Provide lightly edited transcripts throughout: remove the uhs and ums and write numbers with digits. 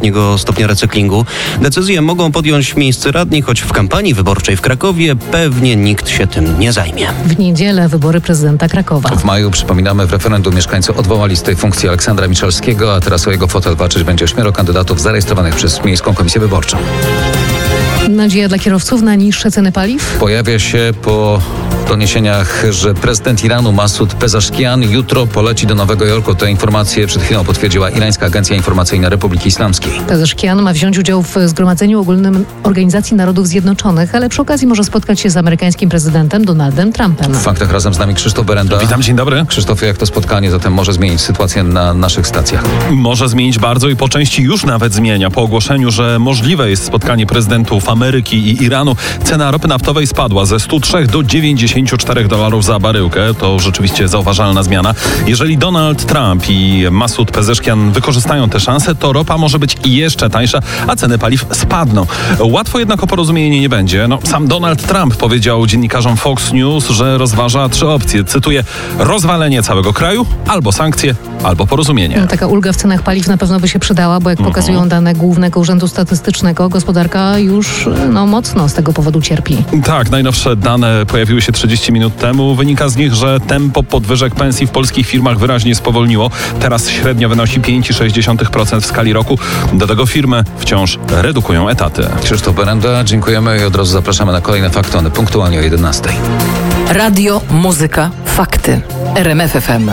ostatniego stopnia recyklingu. Decyzje mogą podjąć miejscy radni, choć w kampanii wyborczej w Krakowie pewnie nikt się tym nie zajmie. W niedzielę wybory prezydenta Krakowa. W maju, przypominamy, w referendum mieszkańcy odwołali z tej funkcji Aleksandra Miszalskiego, a teraz o jego fotel walczyć będzie 8 kandydatów zarejestrowanych przez Miejską Komisję Wyborczą. Nadzieja dla kierowców na niższe ceny paliw? Pojawia się po doniesieniach, że prezydent Iranu Masud Pezeshkian jutro poleci do Nowego Jorku. Te informacje przed chwilą potwierdziła Irańska Agencja Informacyjna Republiki Islamskiej. Pezeshkian ma wziąć udział w Zgromadzeniu Ogólnym Organizacji Narodów Zjednoczonych, ale przy okazji może spotkać się z amerykańskim prezydentem Donaldem Trumpem. W faktach razem z nami Krzysztof Berenda. Witam, dzień dobry. Krzysztofie, jak to spotkanie zatem może zmienić sytuację na naszych stacjach? Może zmienić bardzo i po części już nawet zmienia. Po ogłoszeniu, że możliwe jest spotkanie prezydentów Ameryki i Iranu, cena ropy naftowej spadła ze 103 do $94 za baryłkę. To rzeczywiście zauważalna zmiana. Jeżeli Donald Trump i Masud Pezeshkian wykorzystają tę szansę, to ropa może być jeszcze tańsza, a ceny paliw spadną. Łatwo jednak o porozumienie nie będzie. Sam Donald Trump powiedział dziennikarzom Fox News, że rozważa 3 opcje. Cytuję: rozwalenie całego kraju, albo sankcje, albo porozumienie. Taka ulga w cenach paliw na pewno by się przydała, bo jak pokazują dane Głównego Urzędu Statystycznego, gospodarka już mocno z tego powodu cierpi. Tak, najnowsze dane pojawiły się 30 minut temu. Wynika z nich, że tempo podwyżek pensji w polskich firmach wyraźnie spowolniło. Teraz średnio wynosi 5,6% w skali roku. Do tego firmy wciąż redukują etaty. Krzysztof Berenda, dziękujemy i od razu zapraszamy na kolejne fakty. One punktualnie o 11:00. Radio, muzyka, fakty. RMF FM.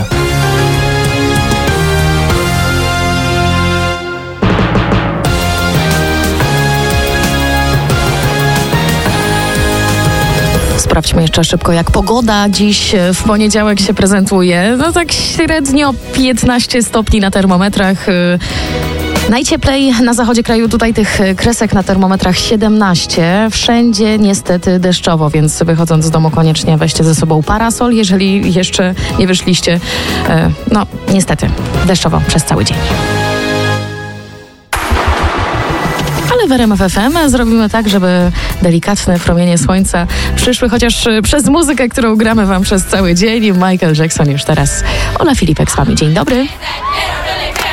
Sprawdźmy jeszcze szybko, jak pogoda dziś w poniedziałek się prezentuje. Tak średnio 15 stopni na termometrach. Najcieplej na zachodzie kraju, tutaj tych kresek na termometrach 17. Wszędzie niestety deszczowo, więc wychodząc z domu koniecznie weźcie ze sobą parasol, jeżeli jeszcze nie wyszliście. Niestety deszczowo przez cały dzień. Ale w RMF FM zrobimy tak, żeby delikatne promienie słońca przyszły chociaż przez muzykę, którą gramy wam przez cały dzień. Michael Jackson już teraz. Ola Filipek z wami. Dzień dobry.